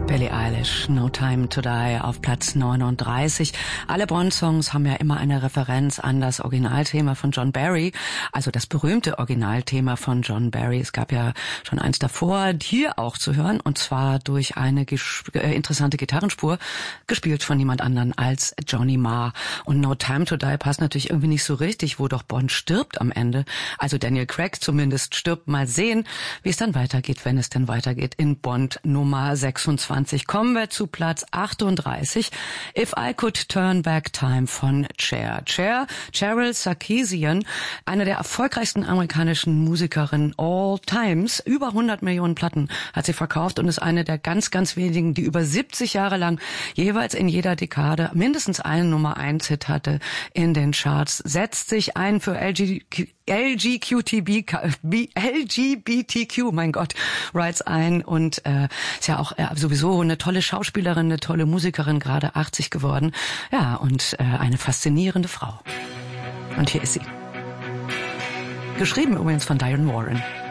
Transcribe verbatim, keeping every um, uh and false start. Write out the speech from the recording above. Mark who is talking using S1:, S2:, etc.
S1: Billie Eilish, No Time to Die auf Platz neununddreißig. Alle Bond-Songs haben ja immer eine Referenz an das Originalthema von John Barry, also das berühmte Originalthema von John Barry. Es gab ja schon eins davor, hier auch zu hören, und zwar durch eine äh, interessante Gitarrenspur, gespielt von niemand anderen als Johnny Marr. Und No Time to Die passt natürlich irgendwie nicht so richtig, wo doch Bond stirbt am Ende. Also Daniel Craig zumindest stirbt. Mal sehen, wie es dann weitergeht, wenn es denn weitergeht in Bond Nummer sechsundzwanzig. Kommen wir zu Platz achtunddreißig. If I Could Turn Back Time von Cher. Cher, Cheryl Sarkisian, eine der erfolgreichsten amerikanischen Musikerinnen all times. Über hundert Millionen Platten hat sie verkauft und ist eine der ganz, ganz wenigen, die über siebzig Jahre lang jeweils in jeder Dekade mindestens einen Nummer eins Hit hatte in den Charts. Setzt sich ein für L G B T Q, mein Gott, Rights ein und äh, ist ja auch äh, sowieso eine tolle Schauspielerin, eine tolle Musikerin, gerade achtzig geworden. Ja, und äh, eine faszinierende Frau. Und hier ist sie. Geschrieben übrigens von Diane Warren.